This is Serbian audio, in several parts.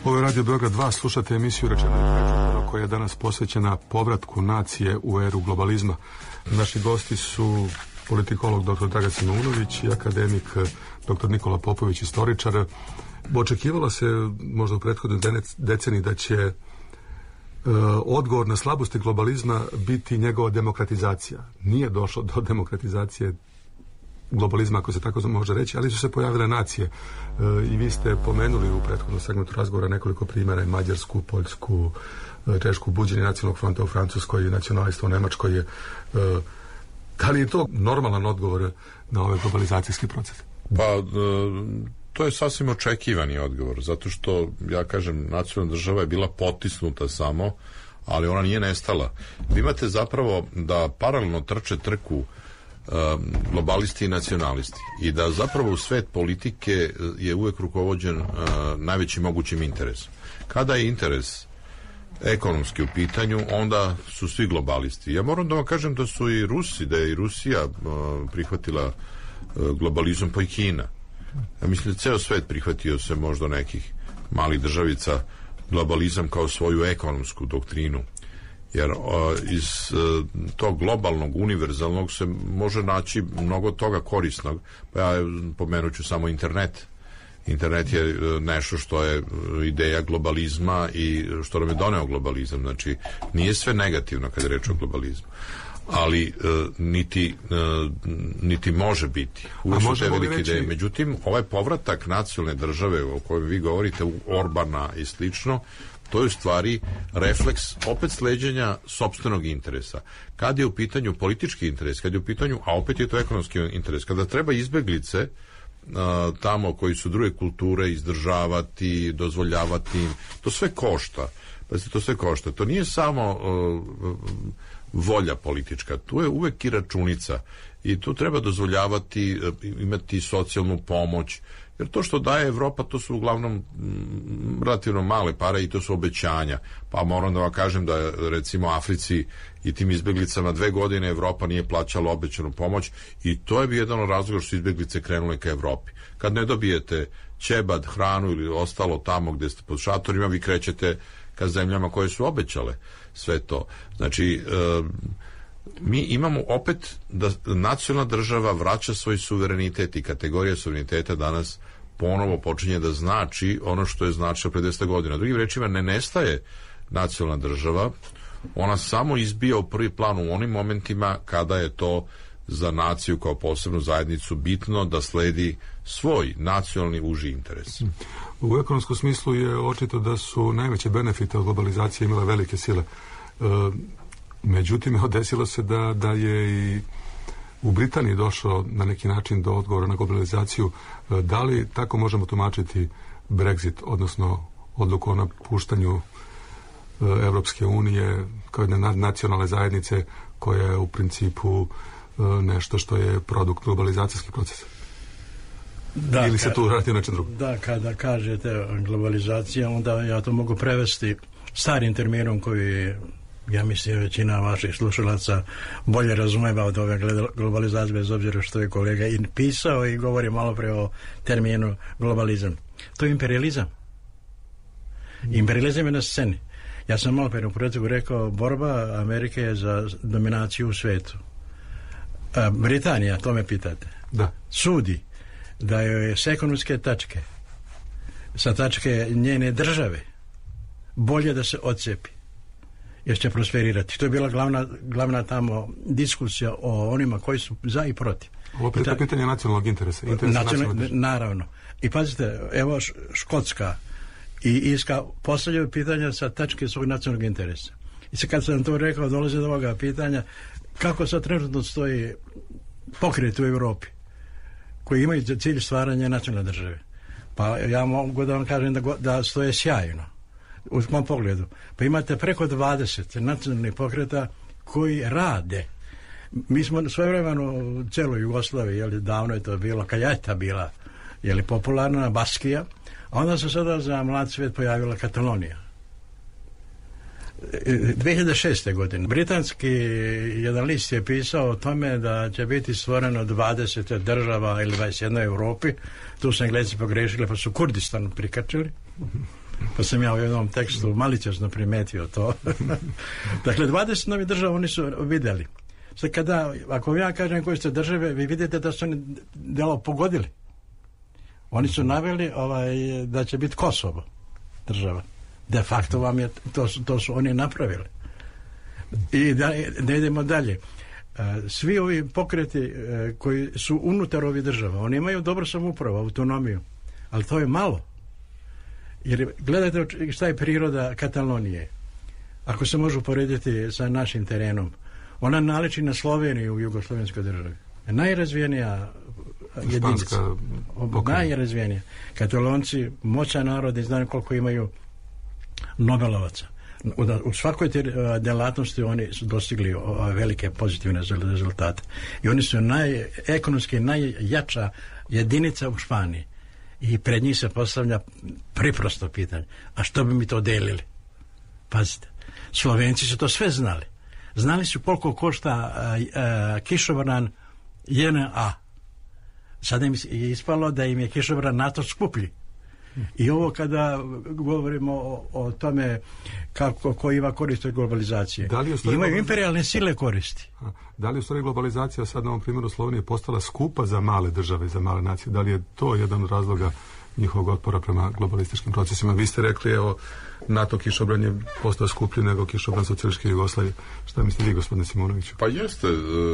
Ovo je Radio Beograd 2, slušate emisiju Rečeno i prečutano koja je danas posvećena povratku nacije u eru globalizma. Naši gosti su politikolog dr. Dragan Unović i akademik dr. Nikola Popović, istoričar. Očekivalo se možda u prethodnoj deceniji da će odgovor na slabosti globalizma biti njegova demokratizacija. Nije došlo do demokratizacije globalizma, ako se tako može reći, ali su se pojavile nacije. I vi ste pomenuli u prethodnom segmentu razgovora nekoliko primjera, Mađarsku, Poljsku, Češku, buđenje nacionalnog fronta u Francuskoj, nacionalista u Nemačkoj. Da li je to normalan odgovor na ovaj globalizacijski proces? Pa, to je sasvim očekivani odgovor, zato što, ja kažem, nacionalna država je bila potisnuta samo, ali ona nije nestala. Vi imate zapravo da paralelno trče trku globalisti i nacionalisti i da zapravo u svet politike je uvek rukovođen najvećim mogućim interesom. Kada je interes ekonomski u pitanju, onda su svi globalisti. Ja moram da vam kažem da su i Rusi, da je i Rusija prihvatila globalizam, pa i Kina. Ja mislim da ceo svet prihvatio se možda nekih malih državica globalizam kao svoju ekonomsku doktrinu. Jer iz tog globalnog, univerzalnog se može naći mnogo toga korisnog. Pa ja pomenut ću samo internet. Internet je nešto što je ideja globalizma i što nam je doneo globalizam. Znači, nije sve negativno kada je reč o globalizmu. Ali niti može biti. Uvijek su te velike ideje. Međutim, ovaj povratak nacionalne države o kojoj vi govorite, u Orbana i slično, to je u stvari refleks opet sleđenja sopstvenog interesa. Kad je u pitanju politički interes, kad je u pitanju, a opet je to ekonomski interes, kada treba izbeglice tamo koji su druge kulture izdržavati, dozvoljavati im, to sve košta. To sve košta. To nije samo volja politička, tu je uvek i računica i tu treba dozvoljavati, imati socijalnu pomoć, jer to što daje Evropa, to su uglavnom relativno male pare i to su obećanja. Pa moram da vam kažem da recimo Africi i tim izbeglicama 2 godine Evropa nije plaćala obećanu pomoć i to je bio jedan od razloga što su izbeglice krenule ka Evropi. Kad ne dobijete ćebad, hranu ili ostalo tamo gde ste pod šatorima, vi krećete ka zemljama koje su obećale sve to. Znači, mi imamo opet da nacionalna država vraća svoj suverenitet i kategorija suvereniteta danas ponovo počinje da znači ono što je značilo pre 10 godina. Drugim rečima, ne nestaje nacionalna država, ona samo izbija u prvi plan u onim momentima kada je to za naciju kao posebnu zajednicu bitno da sledi svoj nacionalni uži interes. U ekonomskom smislu je očito da su najveće benefite od globalizacije imale velike sile. Međutim, desilo se da je i u Britaniji došlo na neki način do odgovora na globalizaciju. Da li tako možemo tumačiti Brexit, odnosno odluku o napuštanju Evropske unije kao jedne nacionalne zajednice koja je u principu nešto što je produkt globalizacijskih procesa? Da, ili se tu radi o nečem drugom? Da, kada kažete globalizacija, onda ja to mogu prevesti starim terminom koji, ja mislim, većina vaših slušalaca bolje razumeva od ove globalizacije, bez obzira što je kolega i pisao i govori malo pre o terminu globalizam. To je imperializam. Imperializam je na sceni. Ja sam malo pre u početku rekao, borba Amerike je za dominaciju u svetu. Britanija, to me pitate, da. Sudi da je s ekonomske tačke, sa tačke njene države, bolje da se odcepi, jer će prosperirati. To je bila glavna tamo diskusija o onima koji su za i protiv. Ovo je pitanje nacionalnog interesa. Naravno. I pazite, evo Škotska i Irska postavljaju pitanja sa tačke svog nacionalnog interesa. I sad kad sam to rekao, dolaze do ovoga pitanja kako sad trenutno stoji pokret u Europi koji imaju za cilj stvaranje nacionalne države. Pa ja mogu da vam kažem da stoje sjajno u mom pogledu. Pa imate preko 20 nacionalnih pokreta koji rade. Mi smo svojevremeno u celoj Jugoslaviji, jeli, davno je to bilo, Kaljeta bila, jeli, popularna, Baskija, a onda se sada za mlad svijet pojavila Katalonija. 2006. godine britanski jedan list je pisao o tome da će biti stvoreno 20 država ili 21 u Europi. Tu su Englezi pogrešili pa su Kurdistan prikačili. Pa sam ja u jednom tekstu maliciozno primetio to. Dakle, 20 novih država oni su vidjeli. Sad ako ja kažem koje ste države, vi vidite da su oni delo pogodili. Oni su naveli da će biti Kosovo država. De facto vam je, to su oni napravili. I da idemo dalje. Svi ovi pokreti koji su unutar ovih država, oni imaju dobro samoupravu, autonomiju, ali to je malo. Jer gledajte šta je priroda Katalonije. Ako se može uporediti sa našim terenom, ona naliči na Sloveniju u jugoslovenskoj državi. Najrazvijenija jedinica. Najrazvijenija. Katalonci, moćan narod, i znaju koliko imaju Nobelovaca. U svakoj djelatnosti oni su dostigli velike pozitivne rezultate. I oni su ekonomski najjača jedinica u Španiji. I pred njih se postavlja priprosto pitanje. A što bi mi to delili? Pazite. Slovenci su to sve znali. Znali su koliko košta kišobran JNA. Sada im je ispalo da im je kišobran NATO skuplji. I ovo kada govorimo o tome ko ima koristi od globalizacije. Imaju imperijalne sile koristi. Da li u stvari globalizacija sad na ovom primjeru Slovenije postala skupa za male države, za male nacije? Da li je to jedan od razloga njihovog otpora prema globalističkim procesima? Vi ste rekli, evo, NATO kišobran je postao skuplji nego kišobran socijalističke Jugoslavije. Šta mislite vi, gospodine Simonoviću? Pa jeste,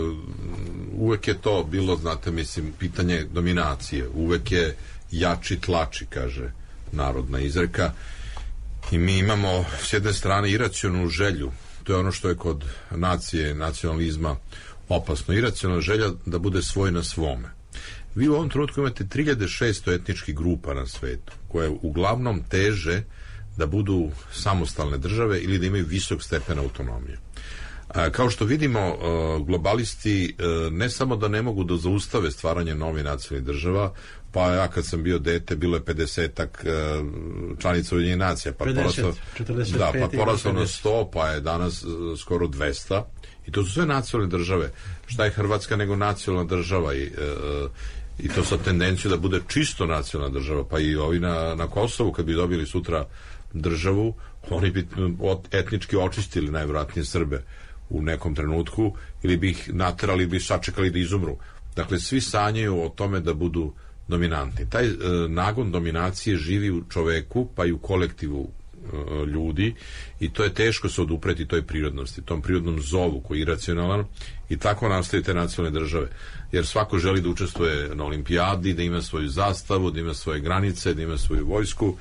uvek je to bilo, znate, mislim, pitanje dominacije. Uvek je jači tlači, kaže narodna izreka. I mi imamo s jedne strane iracionalnu želju, to je ono što je kod nacije, nacionalizma opasno, iracionalna želja da bude svoj na svome. Vi u ovom trenutku imate 3600 etničkih grupa na svetu, koje uglavnom teže da budu samostalne države ili da imaju visok stepen autonomije. Kao što vidimo, globalisti ne samo da ne mogu da zaustave stvaranje novih nacionalnih država, pa ja kad sam bio dete bilo je 50-ak članica Ujedinjenih nacija, pa porastao na 100, pa je danas skoro 200, i to su sve nacionalne države. Šta je Hrvatska nego nacionalna država, i to sa tendencijom da bude čisto nacionalna država, pa i ovi na Kosovu kad bi dobili sutra državu, oni bi etnički očistili najvjerojatnije Srbe u nekom trenutku, ili bi ih naterali, ili bi sačekali da izumru. Dakle, svi sanjaju o tome da budu dominantni. Taj nagon dominacije živi u čoveku, pa i u kolektivu ljudi, i to je teško se odupreti toj prirodnosti, tom prirodnom zovu koji je iracionalan, i tako nastaju te nacionalne države. Jer svako želi da učestvuje na olimpijadi, da ima svoju zastavu, da ima svoje granice, da ima svoju vojsku.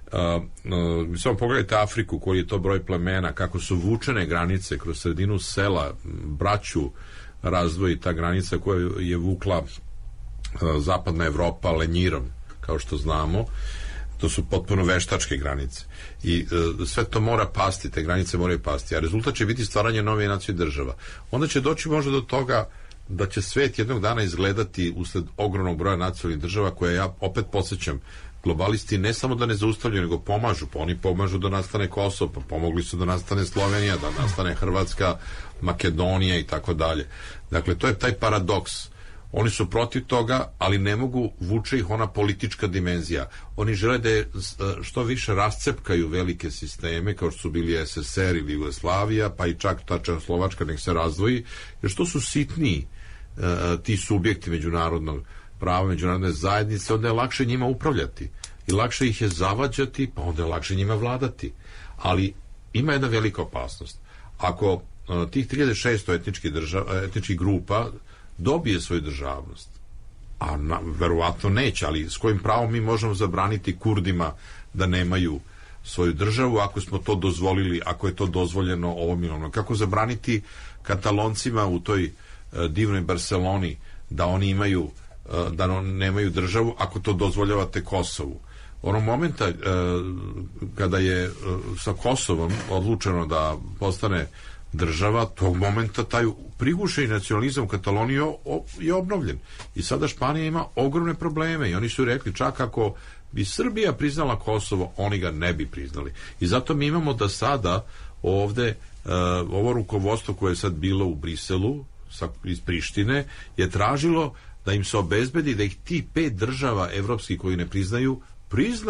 Samo pogledajte Afriku, koji je to broj plemena, kako su vučene granice kroz sredinu sela, braću razdvoji ta granica koja je vukla zapadna Evropa lenjirom, kao što znamo. To su potpuno veštačke granice. I sve to mora pasti, te granice moraju pasti, a rezultat će biti stvaranje nove nacionalne država. Onda će doći možda do toga da će svet jednog dana izgledati usled ogromnog broja nacionalnih država, koje, ja opet podsjećam, globalisti ne samo da ne zaustavljaju, nego pomažu. Pa oni pomažu da nastane Kosovo, pa pomogli su da nastane Slovenija, da nastane Hrvatska, Makedonija i tako dalje. Dakle, to je taj paradoks. Oni su protiv toga, ali ne mogu, vuče ih ona politička dimenzija. Oni žele da što više rascepkaju velike sisteme, kao što su bili SSR ili Jugoslavija, pa i čak ta Čehoslovačka nek se razdvoji, jer što su sitniji ti subjekti međunarodnog prava, međunarodne zajednice, onda je lakše njima upravljati i lakše ih je zavađati, pa onda je lakše njima vladati. Ali ima jedna velika opasnost. Ako tih 3600 etničkih grupa dobije svoju državnost, a verovatno neće, ali s kojim pravom mi možemo zabraniti Kurdima da nemaju svoju državu, ako smo to dozvolili, ako je to dozvoljeno ovom ili onom? Kako zabraniti Kataloncima u toj divnoj Barceloni da oni imaju, da nemaju državu, ako to dozvoljavate Kosovu? Onog momenta kada je sa Kosovom odlučeno da postane država, tog momenta taj prigušeni nacionalizam u Kataloniji je obnovljen. I sada Španija ima ogromne probleme i oni su rekli, čak ako bi Srbija priznala Kosovo, oni ga ne bi priznali. I zato mi imamo da sada ovde ovo rukovodstvo koje je sad bilo u Briselu iz Prištine je tražilo da im se obezbedi da ih ti 5 država evropskih koji ne priznaju prizna,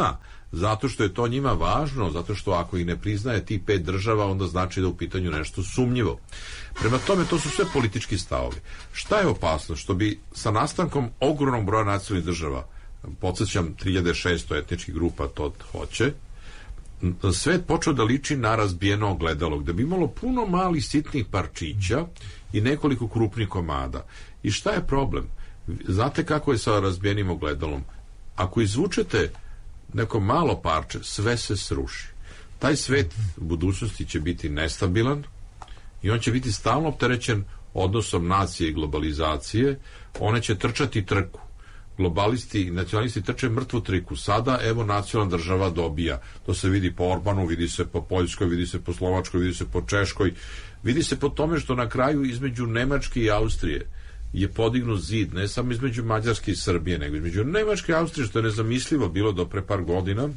zato što je to njima važno, zato što ako ih ne priznaje tih 5 država, onda znači da u pitanju nešto sumnjivo. Prema tome, to su sve politički stavovi. Šta je opasno? Što bi sa nastankom ogromnog broja nacionalnih država, podsjećam 3600 etničkih grupa to hoće, svet počeo da liči na razbijeno ogledalo, gde bi imalo puno malih sitnih parčića i nekoliko krupnih komada. I šta je problem? Znate kako je sa razbijenim ogledalom? Ako izvučete neko malo parče, sve se sruši. Taj svet u budućnosti će biti nestabilan i on će biti stalno opterećen odnosom nacije i globalizacije. One će trčati trku. Globalisti i nacionalisti trče mrtvu triku. Sada, evo, nacionalna država dobija. To se vidi po Orbanu, vidi se po Poljskoj, vidi se po Slovačkoj, vidi se po Češkoj. Vidi se po tome što na kraju između Nemačke i Austrije je podignut zid, ne samo između Mađarske i Srbije, nego između Nemačke i Austrije, što je nezamislivo bilo do pre par godina,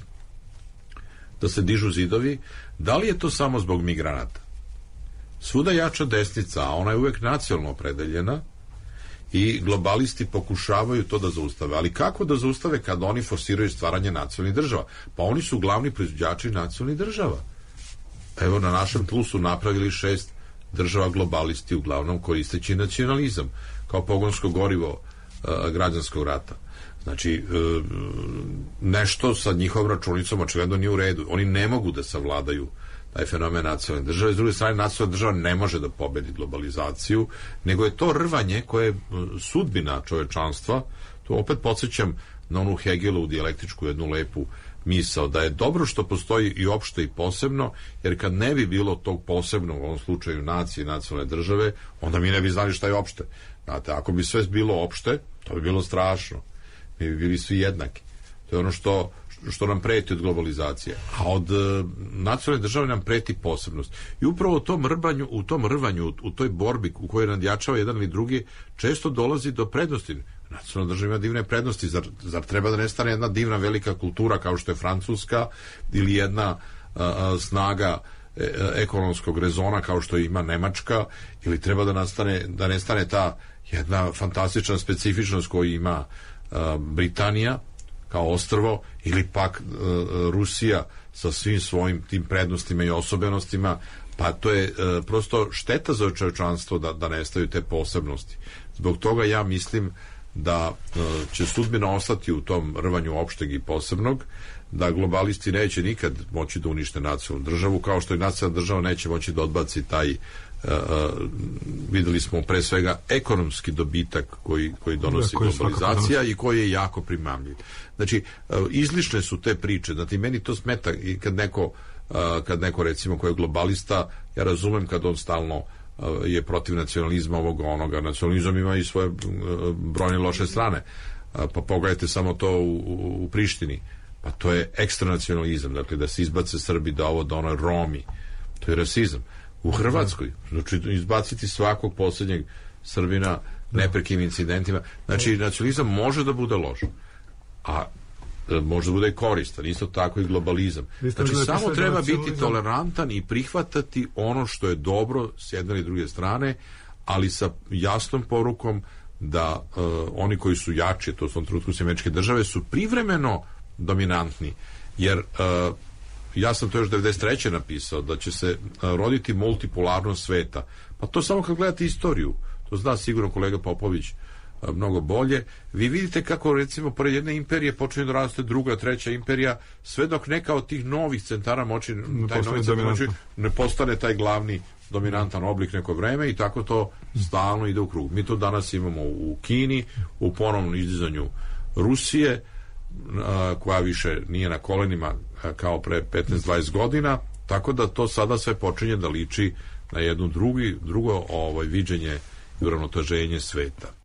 da se dižu zidovi. Da li je to samo zbog migranata? Svuda jača desnica, a ona je uvek nacionalno opredeljena, i globalisti pokušavaju to da zaustave. Ali kako da zaustave kad oni forsiraju stvaranje nacionalnih država? Pa oni su glavni proizvođači nacionalnih država. Evo, na našem tlu su napravili 6 država globalisti, uglavnom koristeći nacionalizam kao pogonsko gorivo građanskog rata. Znači, nešto sa njihovom računicom očigledno nije u redu. Oni ne mogu da savladaju taj fenomen nacionalne države. S druge strane, nacionalna država ne može da pobedi globalizaciju, nego je to rvanje koje je sudbina čovečanstva. To opet podsjećam na onu Hegelovu dijalektičku jednu lepu misao, da je dobro što postoji i opšte i posebno, jer kad ne bi bilo tog posebno, u ovom slučaju nacije i nacionalne države, onda mi ne bi znali šta je opšte. Znate, ako bi sve bilo opšte, to bi bilo strašno. Mi bi bili svi jednaki. To je ono što nam preti od globalizacije. A od nacionalne države nam preti posebnost. I upravo u tom rvanju, u toj borbi u kojoj nadjačava jedan ili drugi, često dolazi do prednosti. Nacionalna država ima divne prednosti. Zar treba da nestane jedna divna velika kultura kao što je Francuska, ili jedna snaga ekonomskog rezona kao što ima Nemačka, ili treba da nestane ta jedna fantastična specifičnost koju ima Britanija kao ostrvo, ili pak Rusija sa svim svojim tim prednostima i osobenostima. Pa to je prosto šteta za čovečanstvo da nestaju te posebnosti. Zbog toga ja mislim da će sudbina ostati u tom rvanju opšteg i posebnog, da globalisti neće nikad moći da unište nacionalnu državu, kao što i nacionalna država neće moći da odbaci taj videli smo pre svega ekonomski dobitak koji donosi globalizacija i koji je jako primamljiv. Znači, izlišne su te priče. Znači, meni to smeta i kad neko recimo ko je globalista, ja razumem kad on stalno je protiv nacionalizma ovoga onoga. Nacionalizam ima i svoje brojne loše strane. Pa pogledajte samo to u Prištini. Pa to je ekstranacionalizam. Dakle, da se izbace Srbi, da ovo, da ono, Romi. To je rasizam. U Hrvatskoj, znači izbaciti svakog posljednjeg Srbina neprekim incidentima. Znači, nacionalizam može da bude loš, a može da bude i koristan, isto tako i globalizam. Znači, samo treba biti tolerantan i prihvatati ono što je dobro s jedne ili druge strane, ali sa jasnom porukom da oni koji su jači, to su u tom trenutku Američke države, su privremeno dominantni, jer ja sam to još 93. napisao, da će se roditi multipolarnost sveta. Pa to samo kad gledate istoriju, to zna sigurno kolega Popović mnogo bolje. Vi vidite kako, recimo, pored jedne imperije počinje da raste druga, treća imperija, sve dok neka od tih novih centara moći ne postane taj glavni dominantan oblik neko vreme, i tako to stalno ide u krug. Mi to danas imamo u Kini, u ponovnom izdizanju Rusije, koja više nije na kolenima kao pre 15-20 godina, tako da to sada sve počinje da liči na jedno drugo viđenje i uravnoteženje sveta.